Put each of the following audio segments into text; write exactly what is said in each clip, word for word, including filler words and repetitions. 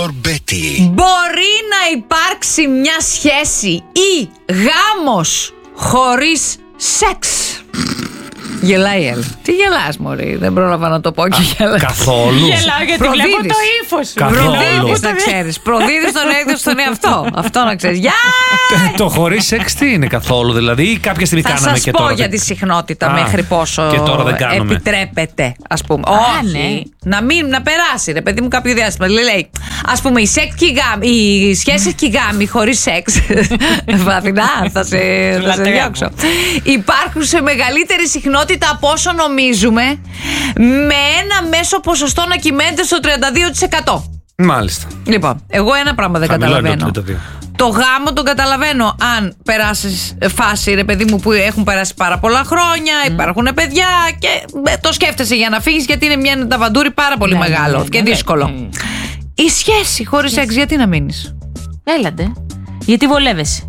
Μπορεί να υπάρξει μια σχέση ή γάμος χωρίς σεξ? Γελάει η Έλλη. Τι γελάς, μωρή? Δεν πρόλαβα να το πω και γελάς. Καθόλου. Γελάω γιατί βλέπω το ύφος σου. Προδίδεις, να ξέρεις. Προδίδεις τον έκδοση στον εαυτό. Αυτό να ξέρεις. Γεια! Το χωρίς σεξ τι είναι καθόλου, δηλαδή, ή κάποια στιγμή Θα κάναμε σας και πω τώρα. για τη συχνότητα Α, μέχρι πόσο και τώρα δεν κάνουμε. επιτρέπεται, ας πούμε. Α, Όχι. ναι. Να μην, να περάσει, ρε παιδί μου, κάποιο διάστημα. Λέει, ας πούμε, οι, σεξ και οι, γάμοι, οι σχέσεις και οι γάμοι χωρίς σεξ. Βαθινά, θα σε, θα σε διώξω. Υπάρχουν σε μεγαλύτερη συχνότητα από όσο νομίζουμε, με ένα μέσο ποσοστό να κυμαίνεται στο τριάντα δύο τοις εκατό. Μάλιστα. Λοιπόν, εγώ ένα πράγμα δεν Χαμηλό είναι το καταλαβαίνω. τριάντα δύο. Το γάμο τον καταλαβαίνω αν περάσεις φάση, ρε παιδί μου, που έχουν περάσει πάρα πολλά χρόνια, mm. υπάρχουν παιδιά και το σκέφτεσαι για να φύγεις, γιατί είναι μια ταβαντούρη πάρα πολύ ναι, μεγάλο ναι, ναι, και ναι, δύσκολο. ναι, ναι. Η σχέση χωρίς σεξ, γιατί να μείνεις? Έλαντε. Γιατί βολεύεσαι.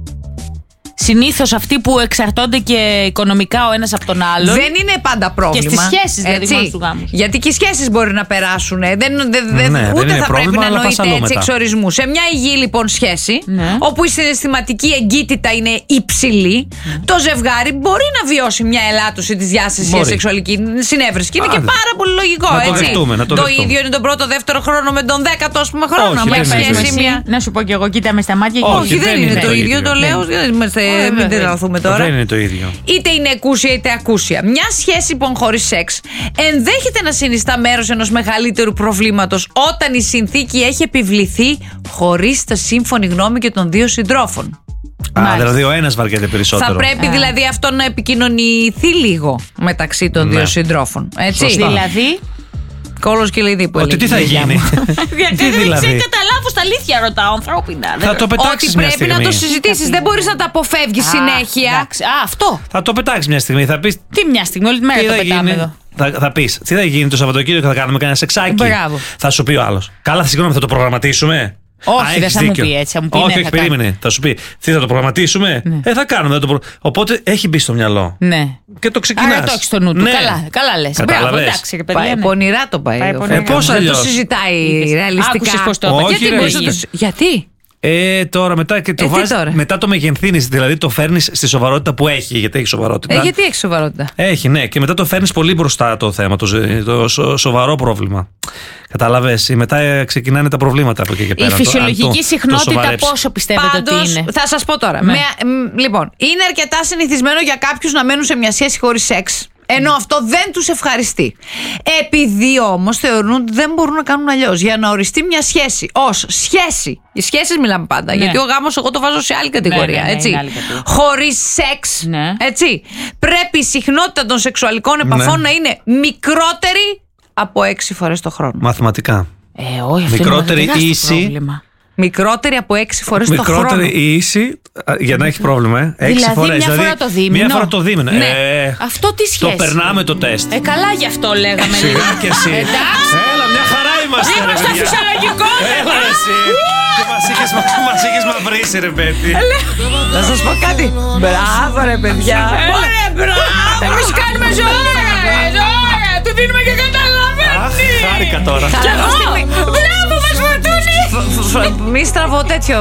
Συνήθως αυτοί που εξαρτώνται και οικονομικά ο ένας από τον άλλον. Δεν είναι πάντα πρόβλημα. Και στις σχέσεις δηλαδή του γάμου. Γιατί και οι σχέσεις μπορεί να περάσουν. Δεν, δε, δε, Ναι, ούτε δεν είναι θα πρόβλημα, πρέπει να αλλά πας εννοείται αλλού έτσι μετά. εξορισμού. Σε μια υγιή λοιπόν σχέση, Ναι. όπου η συναισθηματική εγκύτητα είναι υψηλή, Ναι. το ζευγάρι μπορεί να βιώσει μια ελάττωση της διάστασης για Μπορεί. σεξουαλική συνέβρεση. Και είναι Άντε. και πάρα πολύ λογικό. Να το έτσι. δεχτούμε, να το δεχτούμε. ίδιο είναι τον πρώτο, δεύτερο χρόνο με τον δέκατο, ας πούμε, χρόνο. Όχι, Μια δεν είναι σχέση, το ίδιο. μια. Να σου πω κι εγώ, κοίτα με στα μάτια. και Όχι, δεν είναι το ίδιο, το λέω. δεν είμαστε- Μην τρελαθούμε τώρα. Δεν είναι το ίδιο. Είτε είναι εκούσια είτε ακούσια. Μια σχέση λοιπόν χωρίς σεξ ενδέχεται να συνιστά μέρος ενός μεγαλύτερου προβλήματος όταν η συνθήκη έχει επιβληθεί χωρίς τα σύμφωνη γνώμη και των δύο συντρόφων. Α, Μάλιστα. δηλαδή ο ένας βαριέται περισσότερο. Θα πρέπει Α. δηλαδή αυτό να επικοινωνηθεί λίγο μεταξύ των Ναι. δύο συντρόφων. Έτσι. Σωστά. Δηλαδή. Κόλος και λιδί που Ότι έλεγε τι θα η γιαγιά γίνει. μου. Γιατί Τι δεν δηλαδή? ξέρω, καταλάβω στα αλήθεια, ρωτάω ανθρώπινα. Θα Δεν- το πετάξεις Ότι μια πρέπει να στιγμή. το συζητήσεις. Δεν μπορείς να τα αποφεύγεις Α, συνέχεια. εντάξει. Α, αυτό. Θα το πετάξεις μια στιγμή, θα πεις. Τι μια στιγμή, όλη τη μέρα Τι το θα πετάμε γίνει. εδώ. Θα, θα πεις, τι θα γίνει το Σαββατοκύριακο, θα κάνουμε κανένα σεξάκι. Μπράβο. Θα σου πει ο άλλος. Καλά, συγγνώμη, θα το προγραμματίσουμε. Όχι, Α, δεν έχεις θα μου δίκιο. πει έτσι, θα μου πει, Όχι, ναι, όχι, θα περίμενε. Θα σου πει, τι θα το προγραμματίσουμε. Ε, θα κάνουμε. Θα το προ... Οπότε έχει μπει στο μυαλό. Ναι. Και το ξεκινάς. Άρα το έχει στο νου του. Ναι. Καλά, καλά λες. Μπράβο, Κατάλαβες. εντάξει, ρε Πάει παιδιά. ναι. πονηρά το πάει. Πάει ο πονηρά. Φρέγκας. Ε, πώς Δεν το αλλιώς? συζητάει ρεαλιστικά. Άκουσες πώς το Όχι, είπα. ρε, Γιατί Μπορείς μπορεί να να το- Γιατί? Ε, τώρα μετά και το Ε, τι βάζεις, τώρα? μετά το μεγενθύνεις, δηλαδή το φέρνεις στη σοβαρότητα που έχει, γιατί έχει σοβαρότητα. Ε, γιατί έχει σοβαρότητα? Έχει, ναι, και μετά το φέρνεις πολύ μπροστά το θέμα, το, ζε- το σο- σοβαρό πρόβλημα. Καταλαβες, μετά ε, ξεκινάνε τα προβλήματα από εκεί και Η πέρα. το- αν φυσιολογική το- το συχνότητα σοβαρέψεις. πόσο πιστεύετε Πάντως, ότι είναι? θα σας πω τώρα. Ναι. Με, μ, λοιπόν, είναι αρκετά συνηθισμένο για κάποιους να μένουν σε μια σχέση χωρίς σεξ. Ενώ αυτό δεν τους ευχαριστεί. Επειδή όμως θεωρούν ότι δεν μπορούν να κάνουν αλλιώς. Για να οριστεί μια σχέση ως σχέση. Οι σχέσεις μιλάμε πάντα. Ναι. Γιατί ο γάμος εγώ το βάζω σε άλλη κατηγορία. Ναι, ναι, ναι, έτσι. είναι άλλη κατηγορία. Χωρίς σεξ. Ναι. Έτσι. Πρέπει η συχνότητα των σεξουαλικών επαφών Ναι. να είναι μικρότερη από έξι φορές το χρόνο. Μαθηματικά. Ε, όχι, αυτό Μικρότερη είναι μεγάλο ίση. πρόβλημα. Μικρότερη από έξι φορές το χρόνο. Μικρότερη η ίση α, για να έχει πρόβλημα. Ε. Έξι Δηλαδή, φορές. μια φορά το δίμηνο. Μια φορά το δίμηνο. Ναι. Ε, Αυτό τι σχέση? το περνάμε το τεστ. Ε, καλά γι' αυτό λέγαμε. Σιγά και εσύ. Εντάξει. Έλα, μια χαρά είμαστε. ρε Είμαστε παιδιά. φυσιολογικότερα. Έλα, ρε, εσύ. Και μας είχες, μας είχες μαυρίσει, ρε παιδί. Να σας πω κάτι. Μπράβο ρε παιδιά. Ωραία, μπράβο. Εμείς κάνουμε ζώα. Ζώα. Του δίνουμε και Αχ, καταλαβαίνει. χάρηκα τώρα. Καλά, αυτή τη στιγμή- Μπράβο, μας φορτούνει. Μη στραβώ τέτοιο.